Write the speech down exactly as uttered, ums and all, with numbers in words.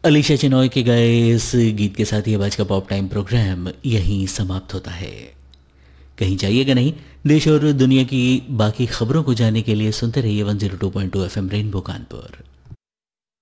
अलीशा चिनॉय के गाए इस गीत के साथ ही आज का पॉप टाइम प्रोग्राम यहीं समाप्त होता है। कहीं जाइएगा नहीं। देश और दुनिया की बाकी खबरों को जानने के लिए सुनते रहिए one zero two point two F M rainbow Kanpur.